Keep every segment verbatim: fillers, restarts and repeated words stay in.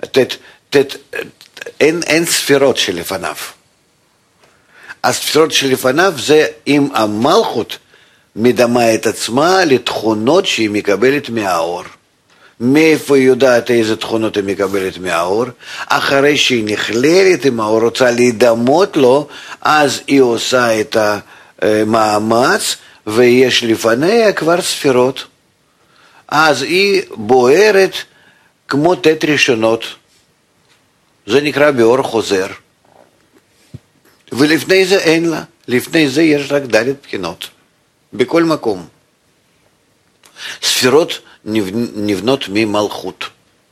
תת, תת, אין, אין ספירות שלפניו. הספירות שלפניו זה אם המלכות מדמה את עצמה לתכונות שהיא מקבלת מהאור. מאיפה היא יודעת איזה תכונות היא מקבלת מהאור? אחרי שהיא נכללת עם האור, רוצה להידמות לו, אז היא עושה את המאמץ, ויש לפניה כבר ספירות. אז היא בוערת כמו תת ראשונות. זה נקרא באור חוזר. ולפני זה אין לה. לפני זה יש רק דלת בחינות. בכל מקום. ספירות נבנות ממלכות.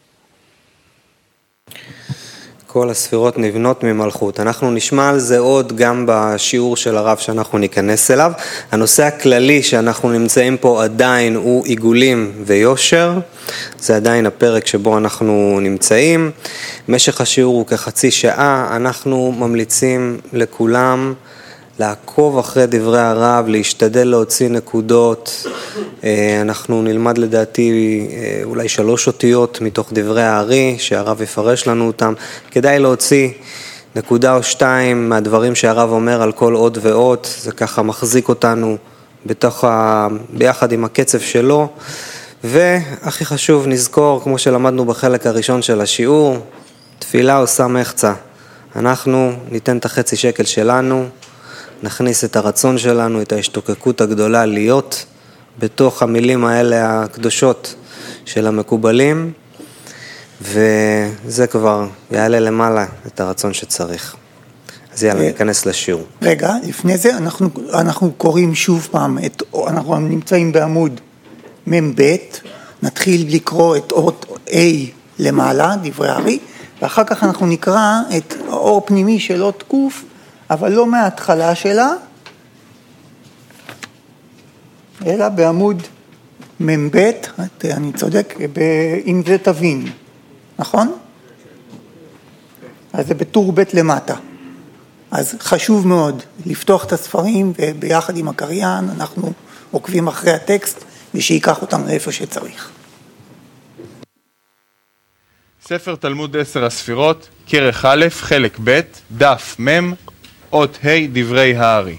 כל הספירות נבנות ממלכות. אנחנו נשמע על זה עוד גם בשיעור של הרב שאנחנו ניכנס אליו. הנושא הכללי שאנחנו נמצאים פה עדיין הוא עיגולים ויושר. זה עדיין הפרק שבו אנחנו נמצאים. משך השיעור הוא כחצי שעה. אנחנו ממליצים לכולם לעקוב אחרי דברי הרב, להשתדל להוציא נקודות. אנחנו נלמד לדעתי אולי שלוש אותיות מתוך דברי הארי, שהרב יפרש לנו אותם. כדאי להוציא נקודה או שתיים מהדברים שהרב אומר על כל עוד ועוד. זה ככה מחזיק אותנו בתוך ה... ביחד עם הקצב שלו. והכי חשוב נזכור, כמו שלמדנו בחלק הראשון של השיעור, תפילה עושה מחצה. אנחנו ניתן את החצי שקל שלנו, נכניס את הרצון שלנו, את ההשתוקקות הגדולה להיות בתוך המילים האלה הקדושות של המקובלים, וזה כבר יעלה למעלה את הרצון שצריך. אז יאללה, ניכנס לשיעור. רגע, לפני זה אנחנו, אנחנו קוראים שוב פעם, את, אנחנו נמצאים בעמוד מב', נתחיל לקרוא את אות A למעלה, דברי הארי, ואחר כך אנחנו נקרא את האור פנימי של אות ק', אבל לא מההתחלה שלה, אלא בעמוד מב', אני צודק, אם זה תבין, נכון? אז זה בטור ב' למטה. אז חשוב מאוד לפתוח את הספרים, וביחד עם הקריין אנחנו עוקבים אחרי הטקסט, ושיקח אותם לאיפה שצריך. ספר תלמוד עשר הספירות, כרך א', חלק ב', דף מ', אות ה', דברי הארי.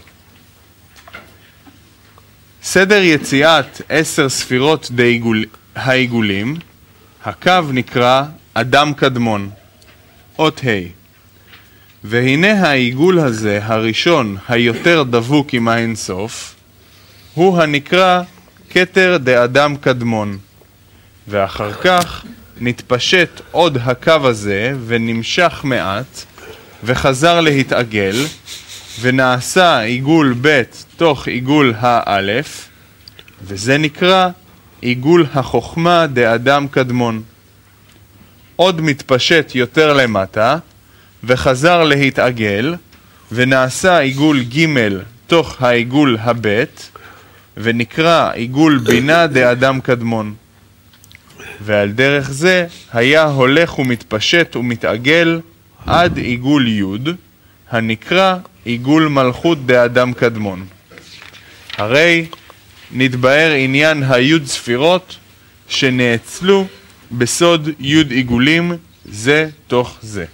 סדר יציאת עשר ספירות דעיגול, העיגולים, הקו נקרא אדם קדמון, אות ה'. והנה העיגול הזה, הראשון, היותר דבוק עם האינסוף, הוא הנקרא כתר דאדם קדמון. ואחר כך נתפשט עוד הקו הזה ונמשך מעט, וחזר להתעגל, ונעשה עיגול ב' תוך עיגול האלף, וזה נקרא עיגול החוכמה דאדם קדמון. עוד מתפשט יותר למטה, וחזר להתעגל, ונעשה עיגול ג' תוך העיגול הבית, ונקרא עיגול בינה דאדם קדמון. ועל דרך זה היה הולך ומתפשט ומתעגל עד עיגול י', הנקרא עיגול מלכות דאדם קדמון. הרי נתבאר עניין היוד ספירות שנאצלו בסוד יוד עיגולים זה תוך זה.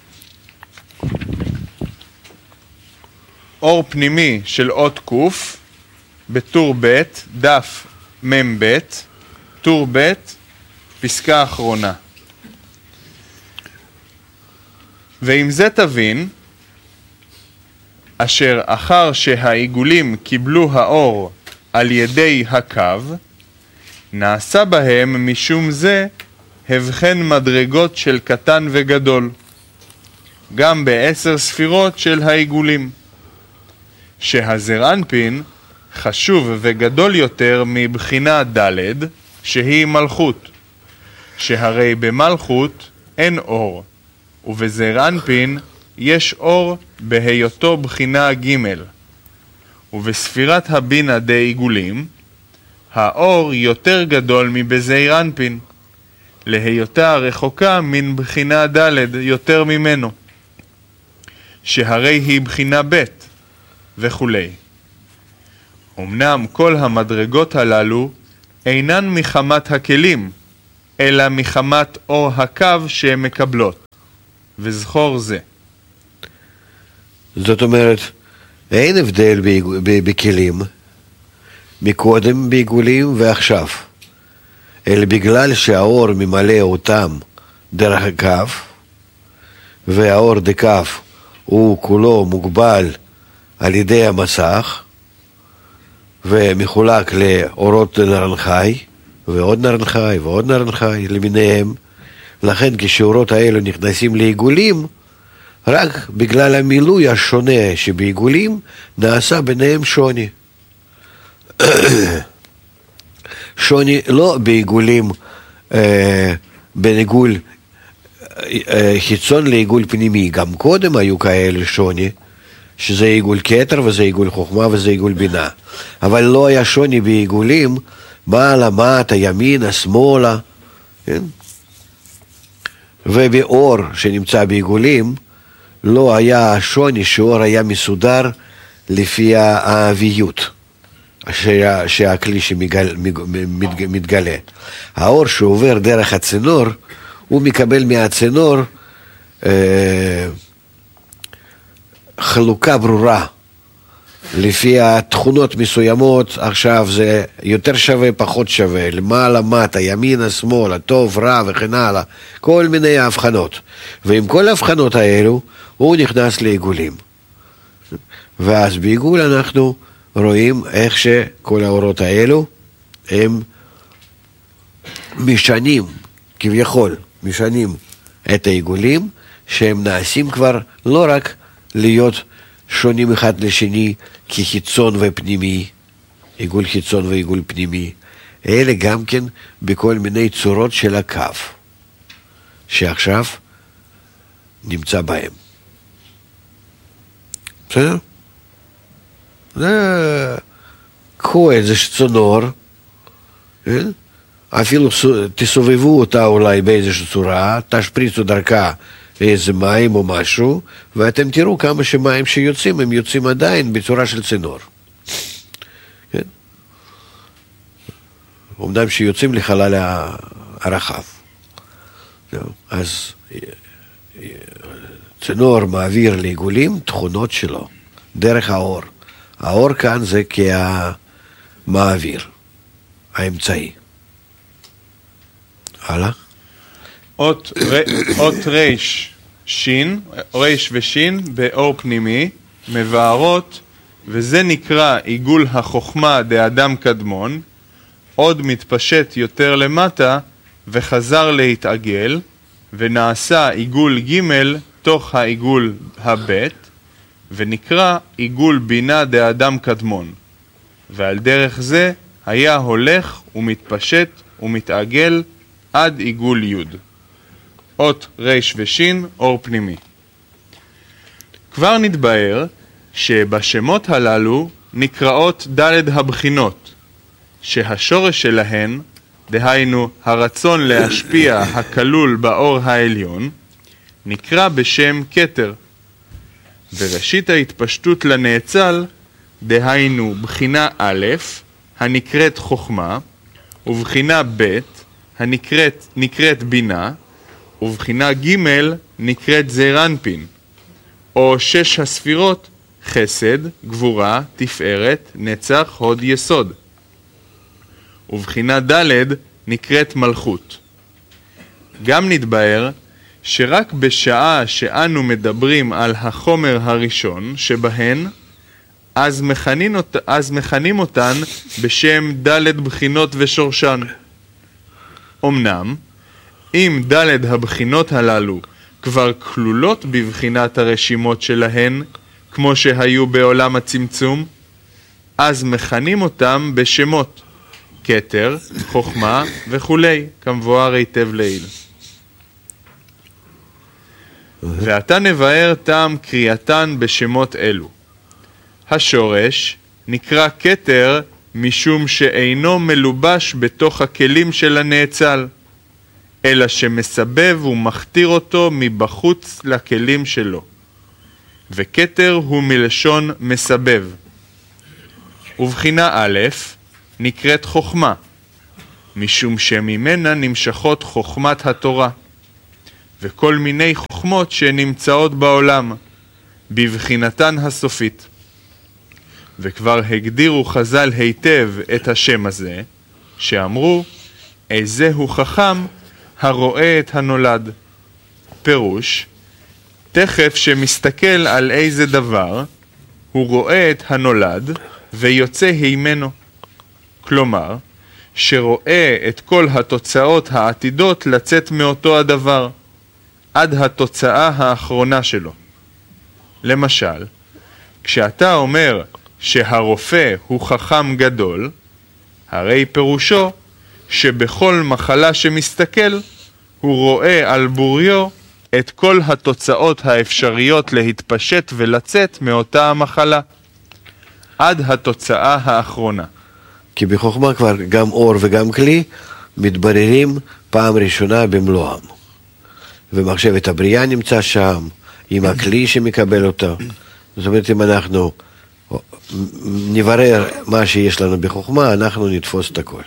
אור פנימי של אות ק' בטור ב', דף מ' ב', טור ב', פסקה אחרונה. ועם זה תבין, אשר אחר שהעיגולים קיבלו האור על ידי הקו, נעשה בהם משום זה הבחן מדרגות של קטן וגדול, גם בעשר ספירות של העיגולים, שהזר אנפין חשוב וגדול יותר מבחינה ד' שהיא מלכות, שהרי במלכות אין אור, ובזר אנפין יש אור בהיותו בחינה ג', ובספירת הבינה דעיגולים האור יותר גדול מבזעיר אנפין, להיותה רחוקה מן בחינה ד' יותר ממנו, שהרי היא בחינה ב' וכו'. אמנם כל המדרגות הללו אינן מחמת הכלים, אלא מחמת אור הקו שהן מקבלות. וזכור זה. זאת אומרת, אין הבדל בכלים, מקודם בעיגולים ועכשיו, אלא בגלל שהאור ממלא אותם דרך הקו, והאור דקף הוא כולו מוגבל על ידי המסך, ומחולק לאורות נרנחי, ועוד נרנחי ועוד נרנחי למיניהם. לכן כשאורות האלו נכנסים לעיגולים, רק בגלל המילוי השונה שבעיגולים נעשה ביניהם שוני. שוני לא בעיגולים, אה, בין עיגול אה, חיצון לעיגול פנימי. גם קודם היו כאלה שוני, שזה עיגול כתר וזה עיגול חוכמה וזה עיגול בינה. אבל לא היה שוני בעיגולים, מעלה, מטה, ימינה, שמאלה. כן? ובאור שנמצא בעיגולים, לא היה שוני, שאור היה מסודר לפי האביות שה, שהכלי שמתגלה. האור שעובר דרך הצינור, הוא מקבל מהצינור אה, חלוקה ברורה לפי התכונות מסוימות. עכשיו זה יותר שווה, פחות שווה, למעלה, מטה, ימינה, שמאלה, טוב, רע וכן הלאה, כל מיני ההבחנות. ועם כל ההבחנות האלו הוא נכנס לעיגולים, ואז בעיגול אנחנו רואים איך שכל האורות האלו הם משנים, כביכול משנים את העיגולים, שהם נעשים כבר לא רק להיות שונים אחד לשני כחיצון ופנימי, עיגול חיצון ועיגול פנימי, אלה גם כן בכל מיני צורות של הקו שעכשיו נמצא בהם. בסדר? זה קחו איזה צינור, אפילו תסובבו אותה אולי באיזושהי צורה, תשפריצו דרכה איזה מים או משהו, ואתם תראו כמה שמים שיוצאים, הם יוצאים עדיין בצורה של צינור. כן? אמנם שיוצאים לחלל הרחב. אז צינור מעביר לעיגולים תכונות שלו, דרך האור. האור כאן זה כמעביר, האמצעי. הלאה. אות, ר, אות ריש, שין, ריש ושין באור פנימי, מבארות, וזה נקרא עיגול החוכמה דאדם קדמון, עוד מתפשט יותר למטה וחזר להתעגל, ונעשה עיגול ג' תוך העיגול הבית, ונקרא עיגול בינה דאדם קדמון, ועל דרך זה היה הולך ומתפשט ומתעגל עד עיגול י'. אות ריש ושין, אור פנימי. כבר נתבהר שבשמות הללו נקראות ד' הבחינות, שהשורש שלהן, דהיינו הרצון להשפיע הכלול באור העליון, נקרא בשם כתר. וראשית ההתפשטות לנאצל, דהיינו בחינה א', הנקראת חוכמה, ובחינה ב', הנקראת נקראת בינה, ובחינה ג' נקראת זעירנפין, או שש הספירות, חסד, גבורה, תפארת, נצח, הוד, יסוד. ובחינה ד' נקראת מלכות. גם נתבהר שרק בשעה שאנו מדברים על החומר הראשון שבהן, אז, אות, אז מכנים אותן בשם ד' בחינות ושורשן. אמנם, אם ד' הבחינות הללו כבר כלולות בבחינת הרשימות שלהן, כמו שהיו בעולם הצמצום, אז מכנים אותם בשמות, כתר, חוכמה וכולי, כמבואר היטב לעיל. ועתה נבהר טעם קריאתן בשמות אלו. השורש נקרא כתר משום שאינו מלובש בתוך הכלים של הנאצל, אלא שמסבב ומכתיר אותו מבחוץ לכלים שלו. וכתר הוא מלשון מסבב. ובחינה א' נקראת חוכמה, משום שממנה נמשכות חוכמת התורה. וכל מיני חוכמות שנמצאות בעולם, בבחינתן הסופית. וכבר הגדירו חז"ל היטב את השם הזה, שאמרו, איזהו חכם הרואה את הנולד. פירוש, תכף שמסתכל על איזה דבר, הוא רואה את הנולד ויוצא הימנו. כלומר, שרואה את כל התוצאות העתידות לצאת מאותו הדבר, עד התוצאה האחרונה שלו. למשל, כשאתה אומר שהרופא הוא חכם גדול, הרי פירושו שבכל מחלה שמסתכל, הוא רואה על בוריו את כל התוצאות האפשריות להתפשט ולצאת מאותה המחלה, עד התוצאה האחרונה. כי בחוכמה כבר גם אור וגם כלי מתבררים פעם ראשונה במלואם. ומחשבת הבריאה נמצא שם, עם הכלי שמקבל אותה. זאת אומרת, אם אנחנו נברר מה שיש לנו בחוכמה, אנחנו נתפוס את הכל.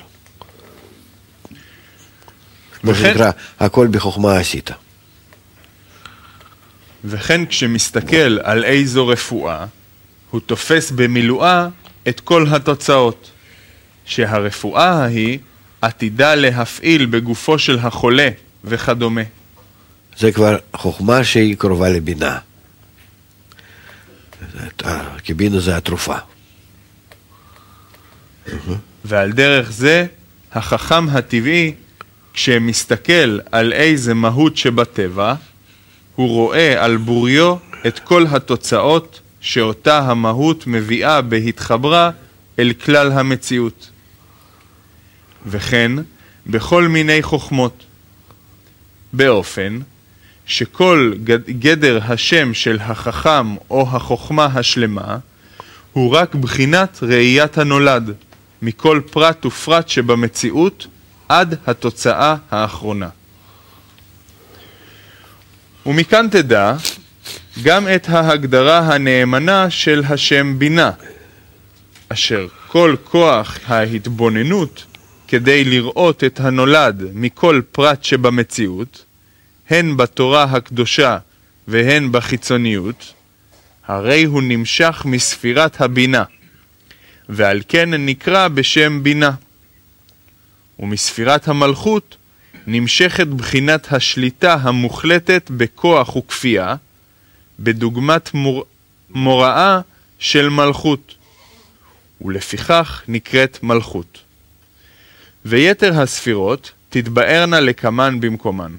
כמו שנקרא, הכל בחוכמה עשית. וכן כשמסתכל על איזו רפואה, הוא תופס במילואה את כל התוצאות, שהרפואה ההיא עתידה להפעיל בגופו של החולה וכדומה. זה כבר חוכמה שהיא קרובה לבינה. כי בינה זה התרופה. ועל דרך זה, החכם הטבעי, כשמסתכל על איזה מהות שבטבע, הוא רואה על בוריו את כל התוצאות שאותה המהות מביאה בהתחברה אל כלל המציאות. וכן, בכל מיני חוכמות. באופן שכל גדר השם של החכם או החוכמה השלמה הוא רק בחינת ראיית הנולד, מכל פרט ופרט שבמציאות עד התוצאה האחרונה. ומכאן תדע גם את ההגדרה הנאמנה של השם בינה, אשר כל כוח ההתבוננות כדי לראות את הנולד מכל פרט שבמציאות, הן בתורה הקדושה והן בחיצוניות, הרי הוא נמשך מספירת הבינה, ועל כן נקרא בשם בינה. ומספירת המלכות נמשכת בחינת השליטה המוחלטת בכוח וכפייה, בדוגמת מור... מוראה של מלכות, ולפיכך נקראת מלכות. ויתר הספירות תתבארנה לקמן במקומן.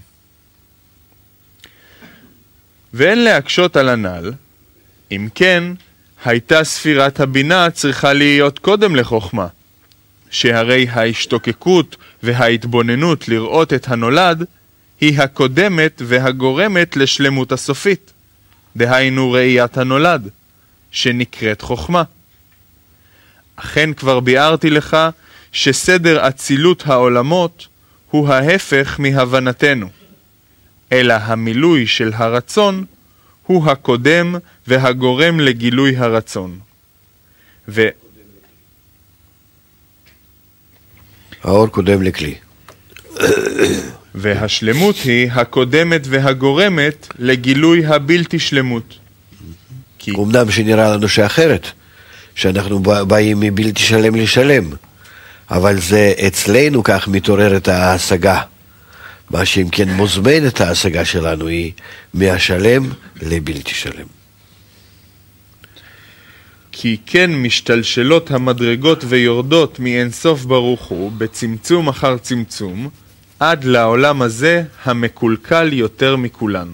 ואין להקשות על הנ"ל, אם כן, הייתה ספירת הבינה צריכה להיות קודם לחוכמה, שהרי ההשתוקקות וההתבוננות לראות את הנולד היא הקודמת והגורמת לשלמות הסופית, דהיינו ראיית הנולד, שנקראת חוכמה. אכן כבר ביארתי לך שסדר אצילות העולמות הוא ההפך מהבנתנו, אלא המילוי של הרצון הוא הקודם והגורם לגילוי הרצון. ו... האור קודם לכלי. והשלמות היא הקודמת והגורמת לגילוי הבלתי שלמות. כי... אמנם שנראה לנו שאחרת, שאנחנו באים מבלתי שלם לשלם, אבל זה אצלנו כך מתעוררת ההשגה. מה שאם כן מוזמן את ההשגה שלנו היא מהשלם לבלתי שלם. כי כן משתלשלות המדרגות ויורדות מאינסוף ברוך הוא בצמצום אחר צמצום, עד לעולם הזה המקולקל יותר מכולן.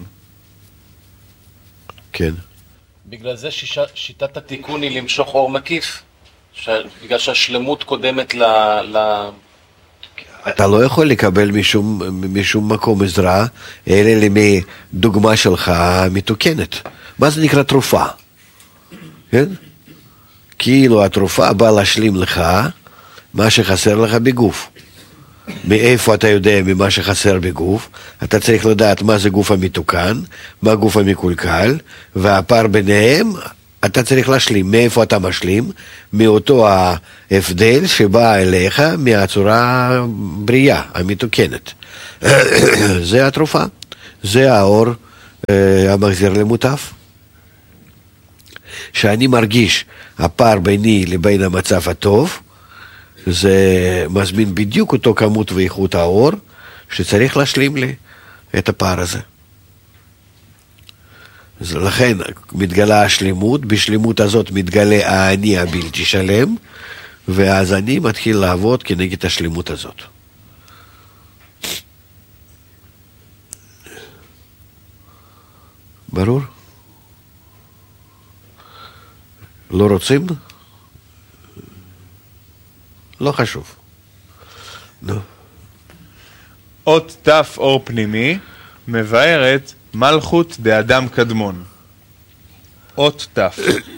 כן. בגלל זה שישה, שיטת התיקון היא למשוך אור מקיף, ש... בגלל שהשלמות קודמת ל... ל... אתה לא יכול לקבל משום, משום מקום עזרה, אלא מדוגמה שלך מתוקנת. מה זה נקרא תרופה? כן? כאילו התרופה באה להשלים לך מה שחסר לך בגוף. מאיפה אתה יודע ממה שחסר בגוף? אתה צריך לדעת מה זה גוף המתוקן, מה גוף המקולקל, והפער ביניהם אתה צריך להשלים. מאיפה אתה משלים? מאותו ההבדל שבא אליך מהצורה בריאה, המתוקנת. זה התרופה. זה האור אה, המחזיר למוטף. שאני מרגיש הפער ביני לבין המצב הטוב, זה מזמין בדיוק אותו כמות ואיכות האור, שצריך להשלים לי את הפער הזה. אז לכן מתגלה השלמות, בשלמות הזאת מתגלה האני הבלתי שלם, ואז אני מתחיל לעבוד כנגד השלמות הזאת. ברור? לא רוצים? לא חשוב. נו. אות תף אור פנימי מבארת מלכות דאדם קדמון. אות תף.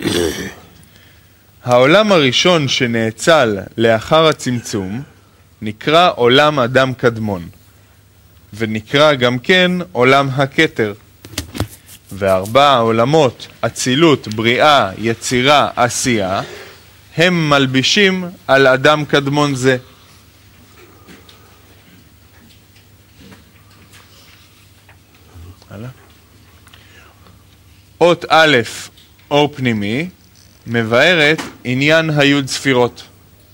העולם הראשון שנאצל לאחר הצמצום נקרא עולם אדם קדמון, ונקרא גם כן עולם הכתר. וארבע העולמות, אצילות, בריאה, יצירה, עשייה, הם מלבישים על אדם קדמון זה. אות א', אור פנימי, מבארת עניין היוד ספירות.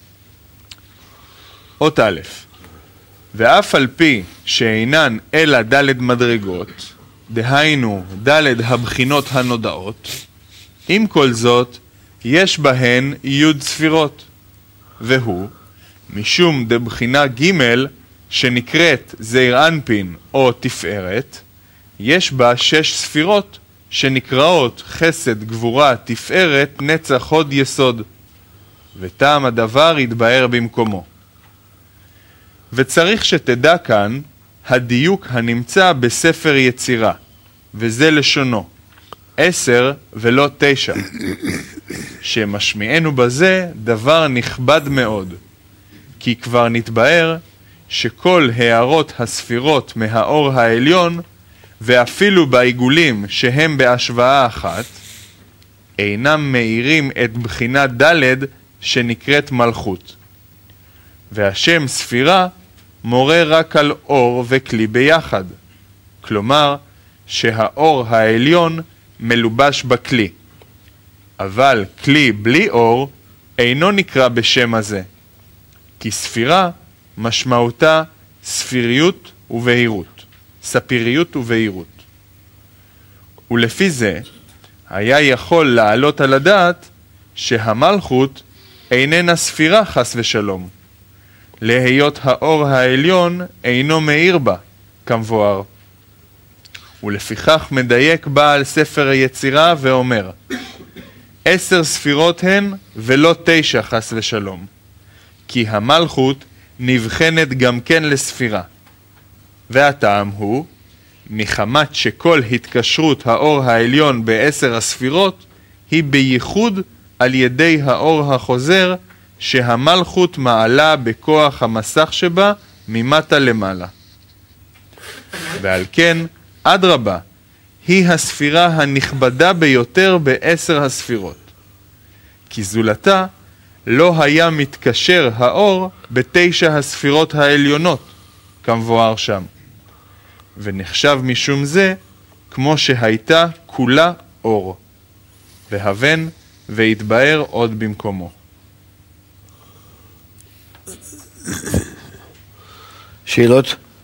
אות א', ואף על פי שאינן אלא ד' מדרגות, דהיינו ד' הבחינות הנודעות, עם כל זאת יש בהן יוד ספירות, והוא משום דבחינה ג' שנקראת זעיר אנפין או תפארת, יש בה שש ספירות שנקראות חסד, גבורה, תפארת, נצח, הוד, יסוד, וטעם הדבר יתבאר במקומו. וצריך שתדע כאן הדיוק הנמצא בספר יצירה, וזה לשונו, עשר ולא תשע, שמשמיענו בזה דבר נכבד מאוד, כי כבר נתבאר שכל הערות הספירות מהאור העליון, ואפילו בעיגולים שהם בהשוואה אחת, אינם מאירים את בחינת ד' שנקראת מלכות. והשם ספירה מורה רק על אור וכלי ביחד, כלומר שהאור העליון מלובש בכלי, אבל כלי בלי אור אינו נקרא בשם הזה, כי ספירה משמעותה ספיריות ובהירות, ספיריות ובהירות. ולפי זה היה יכול לעלות על הדעת שהמלכות איננה ספירה חס ושלום, להיות האור העליון אינו מאיר בה, כמבואר. ולפיכך מדייק בעל ספר היצירה ואומר, עשר ספירות הן ולא תשע חס ושלום, כי המלכות נבחנת גם כן לספירה. והטעם הוא, מחמת שכל התקשרות האור העליון בעשר הספירות היא בייחוד על ידי האור החוזר שהמלכות מעלה בכוח המסך שבה ממטה למעלה. ועל כן, אדרבה, היא הספירה הנכבדה ביותר בעשר הספירות. כי זולתה לא היה מתקשר האור בתשע הספירות העליונות, כמבואר שם. ונחשב משום זה כמו שהייתה כולה אור. והבן והתבאר עוד במקומו. שאלות?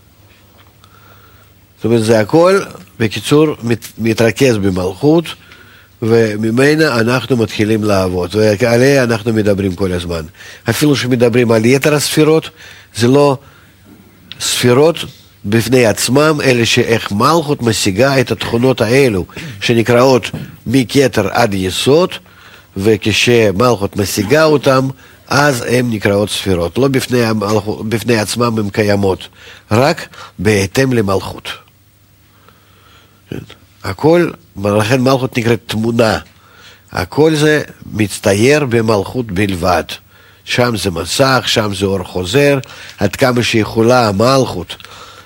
זאת אומרת, זה הכל, בקיצור, מת, מתרכז במלכות, וממנה אנחנו מתחילים לעבוד, ועליה אנחנו מדברים כל הזמן. אפילו שמדברים על יתר הספירות, זה לא ספירות בפני עצמם, אלא שאיך מלכות משיגה את התכונות האלו, שנקראות מכתר עד יסוד, וכשמלכות משיגה אותם, אז הן נקראות ספירות. לא בפני, המלכות, בפני עצמם הן קיימות, רק בהתאם למלכות. הכל, לכן מלכות נקראת תמונה. הכל זה מצטייר במלכות בלבד. שם זה מסך, שם זה אור חוזר, עד כמה שיכולה המלכות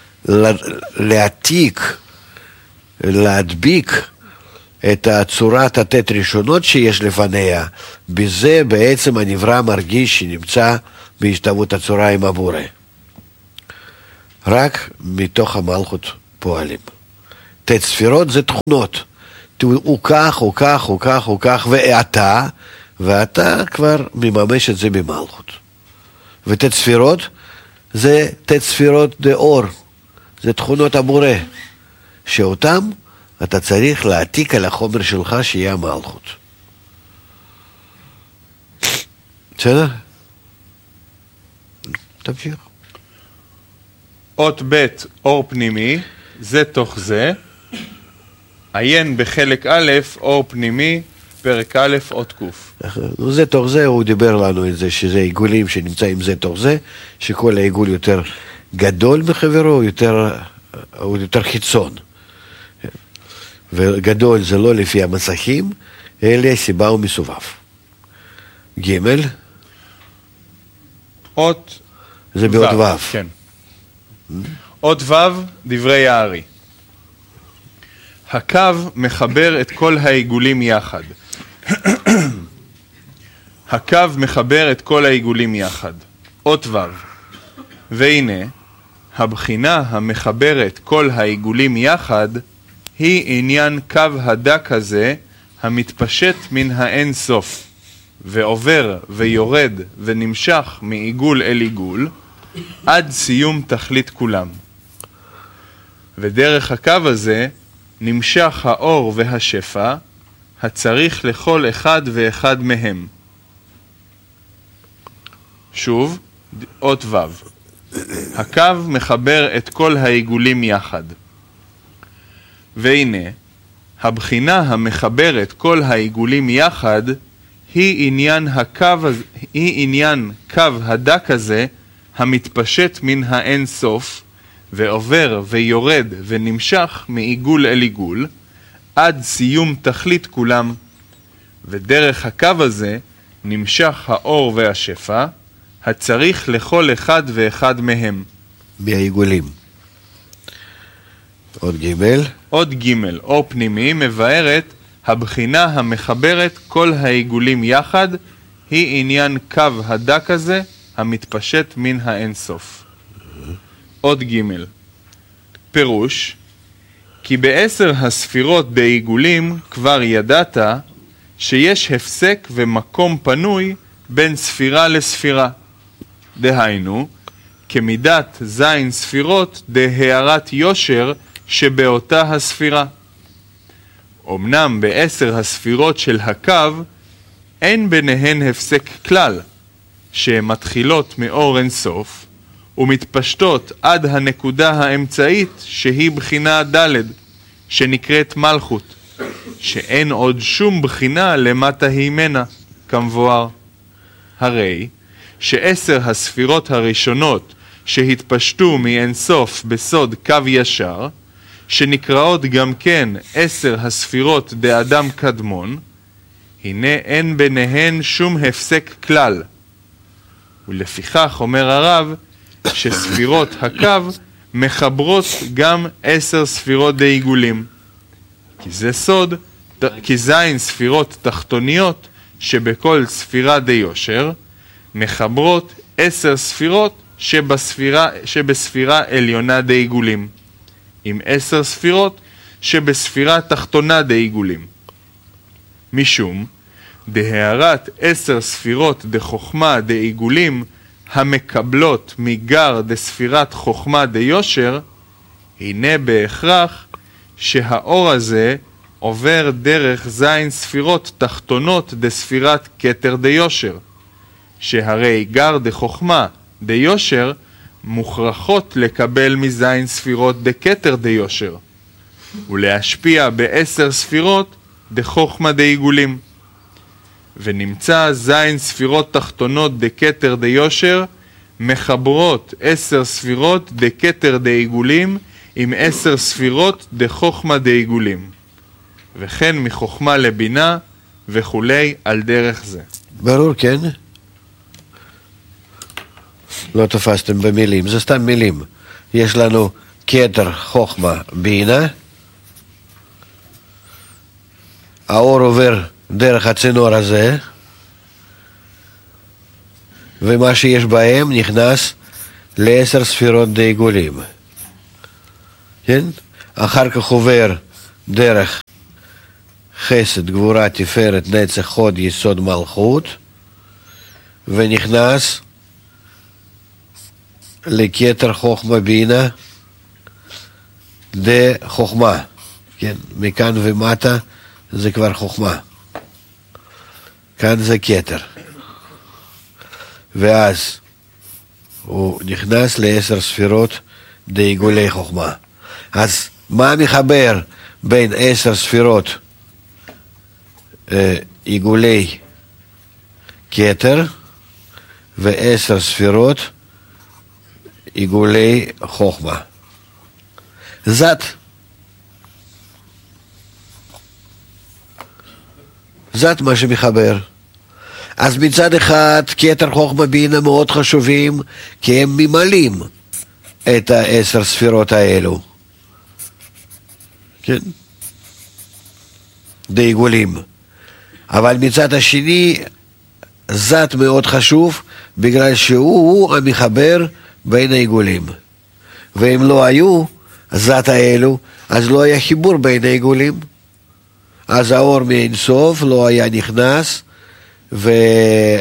להעתיק, להדביק את הצורת התת ראשונות שיש לפניה, בזה בעצם הנברא מרגיש שנמצא בהשתוות הצורה עם הבורא. רק מתוך המלכות פועלים. תת ספירות זה תכונות. הוא כך, הוא כך, הוא כך, הוא כך, ואתה, ואתה כבר מממש את זה במלכות. ותת ספירות זה תת ספירות דאור, זה תכונות הבורא, שאותם אתה צריך להעתיק על החומר שלך שיהיה המלכות. בסדר? תמשיך. אות ב' אור פנימי, זה תוך זה. עיין בחלק א', אור פנימי, פרק א', אות ק'. זה תוך זה, הוא דיבר לנו את זה, שזה עיגולים שנמצאים זה תוך זה, שכל העיגול יותר גדול מחברו, הוא יותר, הוא יותר חיצון. וגדול זה לא לפי המסכים, אלא סיבה הוא מסובב. ג' אות זה בעוד ו'. כן. אות ו', דברי הארי. הקו מחבר את כל העיגולים יחד. הקו מחבר את כל העיגולים יחד. אות ו'. והנה, הבחינה המחברת כל העיגולים יחד, היא עניין קו הדק הזה המתפשט מן האין סוף, ועובר ויורד ונמשך מעיגול אל עיגול, עד סיום תכלית כולם. ודרך הקו הזה נמשך האור והשפע, הצריך לכל אחד ואחד מהם. שוב, אות ו'. הקו מחבר את כל העיגולים יחד. והנה, הבחינה המחברת כל העיגולים יחד, היא עניין הקו, היא עניין קו הדק הזה, המתפשט מן האין סוף, ועובר ויורד ונמשך מעיגול אל עיגול, עד סיום תכלית כולם. ודרך הקו הזה נמשך האור והשפע, הצריך לכל אחד ואחד מהם. מהעיגולים. עוד ג' עוד ג' אור פנימי מבארת הבחינה המחברת כל העיגולים יחד, היא עניין קו הדק הזה המתפשט מן האין סוף. עוד ג' פירוש, כי בעשר הספירות בעיגולים כבר ידעת שיש הפסק ומקום פנוי בין ספירה לספירה. דהיינו, כמידת זין ספירות דהערת יושר שבאותה הספירה. אמנם בעשר הספירות של הקו אין ביניהן הפסק כלל, שהן מתחילות מאור אין סוף, ומתפשטות עד הנקודה האמצעית שהיא בחינה ד' שנקראת מלכות, שאין עוד שום בחינה למטה הימנה, כמבואר. הרי שעשר הספירות הראשונות שהתפשטו מאין סוף בסוד קו ישר, שנקראות גם כן עשר הספירות דאדם קדמון, הנה אין ביניהן שום הפסק כלל. ולפיכך אומר הרב שספירות הקו מחברות גם עשר ספירות דעיגולים. כי זה סוד, כי זין ספירות תחתוניות שבכל ספירה דיושר, מחברות עשר ספירות שבספירה, שבספירה עליונה דעיגולים, עם עשר ספירות שבספירה תחתונה דעיגולים. משום דהערת עשר ספירות דחוכמה דעיגולים המקבלות מגר דספירת חוכמה דיושר, הנה בהכרח שהאור הזה עובר דרך זין ספירות תחתונות דספירת כתר דיושר, שהרי גר דחוכמה דיושר מוכרחות לקבל מזין ספירות דכתר דיושר, ולהשפיע בעשר ספירות דחוכמה דעיגולים. ונמצא זין ספירות תחתונות דכתר דיושר מחברות עשר ספירות דכתר דעיגולים עם עשר ספירות דחוכמה דעיגולים, וכן מחוכמה לבינה וכולי על דרך זה. ברור, כן? לא תפסתם במילים, זה סתם מילים. יש לנו כתר, חוכמה, בינה, האור עובר דרך הצינור הזה, ומה שיש בהם נכנס לעשר ספירות דעיגולים. כן? אחר כך עובר דרך חסד, גבורה, תפארת, נצח, חוד, יסוד, מלכות, ונכנס לכתר חוכמה בינה דחוכמה, כן, מכאן ומטה זה כבר חוכמה, כאן זה כתר, ואז הוא נכנס לעשר ספירות דעיגולי חוכמה. אז מה מחבר בין עשר ספירות עיגולי כתר ועשר ספירות עיגולי חוכמה? זת. זת מה שמחבר. אז מצד אחד כתר חוכמה בינה מאוד חשובים, כי הם ממלאים את העשר ספירות האלו, כן, דעיגולים. אבל מצד השני זת מאוד חשוב, בגלל שהוא המחבר בין העיגולים, ואם לא היו זת האלו, אז לא היה חיבור בין העיגולים, אז האור מאין סוף לא היה נכנס וממלא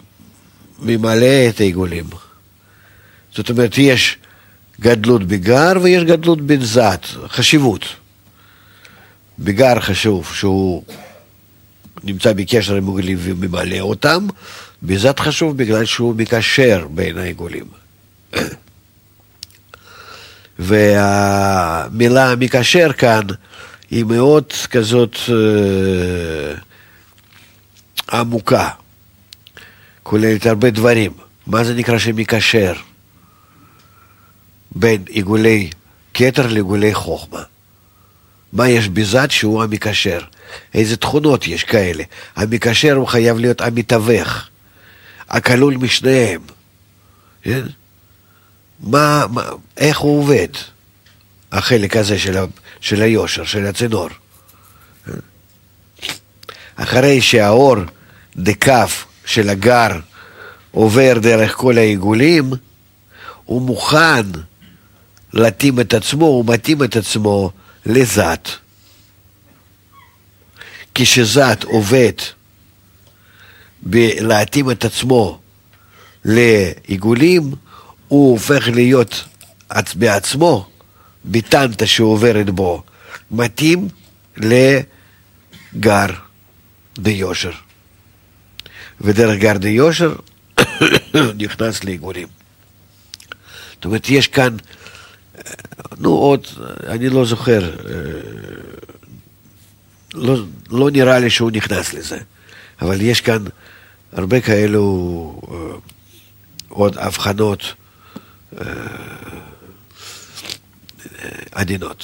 את העיגולים. זאת אומרת, יש גדלות בגר ויש גדלות בזת, חשיבות. בגר חשוב שהוא נמצא בקשר עם עיגולים וממלא אותם, בזת חשוב בגלל שהוא מקשר בין העיגולים. והמילה מקשר כאן היא מאוד כזאת אה, עמוקה, כוללת הרבה דברים. מה זה נקרא שמקשר בין עיגולי כתר לעיגולי חוכמה? מה יש בזת שהוא המקשר? איזה תכונות יש כאלה? המקשר הוא חייב להיות המתווך, הכלול משניהם. כן? מה, מה, איך הוא עובד? החלק הזה של, ה, של היושר, של הצינור. אחרי שהאור דקף של הגר עובר דרך כל העיגולים, הוא מוכן להתאים את עצמו, הוא מתאים את עצמו לזת. כשזת עובד להתאים את עצמו לעיגולים, הוא הופך להיות בעצמו, ביטנטה שעוברת בו, מתאים לגר דיושר. ודרך גר דיושר נכנס לעיגולים. זאת אומרת, יש כאן, נו עוד, אני לא זוכר, לא, לא נראה לי שהוא נכנס לזה, אבל יש כאן הרבה כאלו עוד הבחנות עדינות.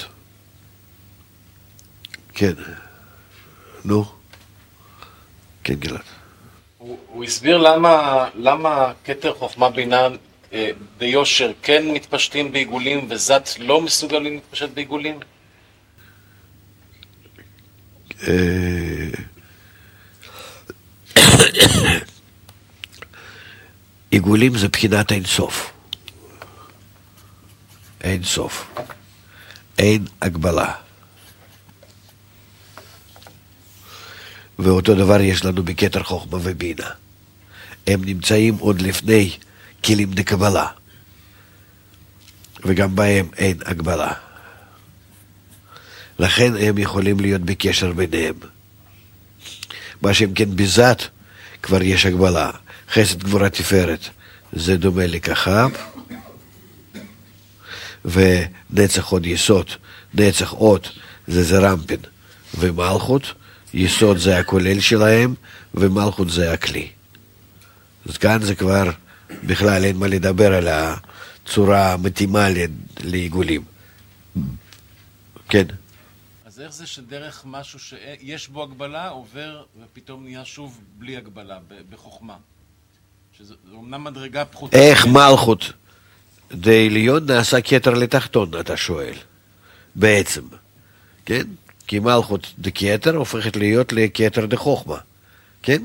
כן, נו, כן גלעד. הוא, הוא הסביר למה, למה כתר חוכמה בינה אה, ביושר כן מתפשטים בעיגולים וזת לא מסוגלים להתפשט בעיגולים? עיגולים זה בחינת אין סוף. אין סוף. אין הגבלה. ואותו דבר יש לנו בכתר חוכמה ובינה. הם נמצאים עוד לפני כלים דקבלה. וגם בהם אין הגבלה. לכן הם יכולים להיות בקשר ביניהם. מה שהם כן בזת, כבר יש הגבלה. חסד גבורה תפארת, זה דומה לכחב, ונצח עוד יסוד, נצח עוד זה זרמפין ומלכות, יסוד זה הכולל שלהם, ומלכות זה הכלי. אז כאן זה כבר בכלל אין מה לדבר על הצורה המתאימה לעיגולים. כן. אז איך זה שדרך משהו שיש בו הגבלה עובר ופתאום נהיה שוב בלי הגבלה, בחוכמה? שזה אומנם מדרגה פחותה. איך מלכות דעליון נעשה כתר לתחתון, אתה שואל, בעצם, כן? כי מלכות דכתר הופכת להיות לכתר דחוכמה, כן?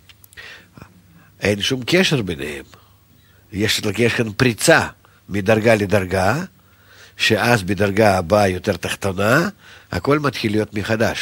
אין שום קשר ביניהם. יש, יש כאן פריצה מדרגה לדרגה, שאז בדרגה הבאה יותר תחתונה, הכל מתחיל להיות מחדש.